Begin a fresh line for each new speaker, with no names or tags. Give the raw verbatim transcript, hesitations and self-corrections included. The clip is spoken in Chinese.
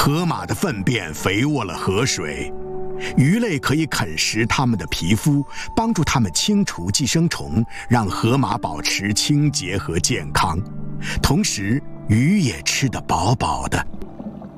河马的粪便肥沃了河水，鱼类可以啃食它们的皮肤，帮助它们清除寄生虫，让河马保持清洁和健康。同时，鱼也吃得饱饱的。